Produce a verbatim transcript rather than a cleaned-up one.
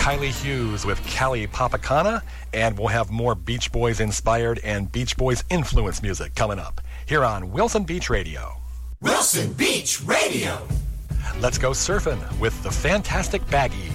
Kylie Hughes with Callie Papakana, and we'll have more Beach Boys inspired and Beach Boys influenced music coming up here on Wilson Beach Radio. Wilson Beach Radio. Let's go surfing with the Fantastic Baggies.